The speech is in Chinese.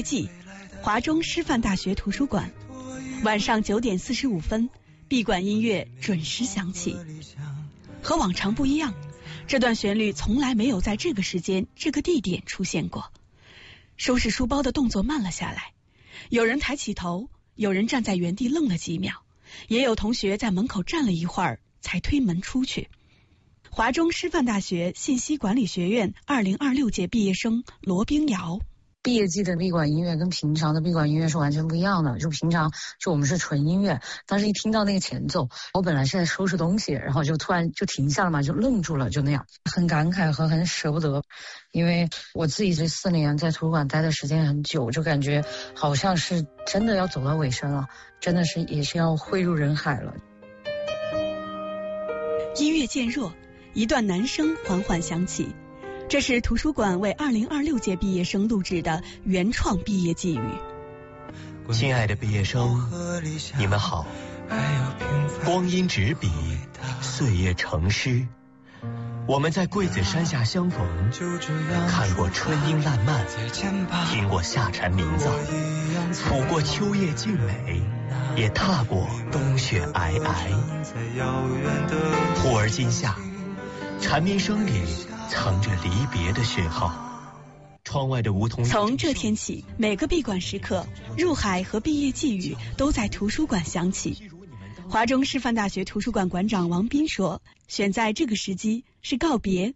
业季，华中师范大学图书馆，晚上9点45分，闭馆音乐准时响起。和往常不一样，这段旋律从来没有在这个时间、这个地点出现过。收拾书包的动作慢了下来，有人抬起头，有人站在原地愣了几秒，也有同学在门口站了一会儿才推门出去。华中师范大学信息管理学院2026届毕业生罗冰瑶。 毕业季的闭馆音乐跟平常的闭馆音乐是完全不一样的，就平常就我们是纯音乐，当时一听到那个前奏，我本来是在收拾东西，然后就突然就停下了嘛，就愣住了，就那样，很感慨和很舍不得，因为我自己这4年在图书馆待的时间很久，就感觉好像是真的要走到尾声了，真的是也是要汇入人海了。 音乐渐弱，一段男声缓缓响起，这是图书馆为2026届毕业生录制的原创毕业寄语。 亲爱的毕业生，你们好。光阴执笔，岁月成诗。我们在桂子山下相逢，看过春樱烂漫，听过夏蝉鸣噪，抚过秋叶静美，也踏过冬雪皑皑。忽而今夏，蝉鸣声里藏着离别的讯号。窗外的梧桐， 从这天起，每个闭馆时刻，入海和毕业寄语都在图书馆响起。华中师范大学图书馆馆长王斌说，选在这个时机是告别